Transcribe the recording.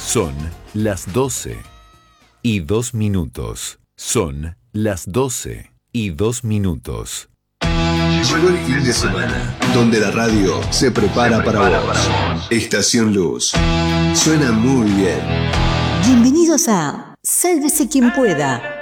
Son las 12:02. Son las 12:02. Llegó el fin de semana, donde la radio se prepara para vos. Estación Luz. Suena muy bien. Bienvenidos a Sálvese quien pueda.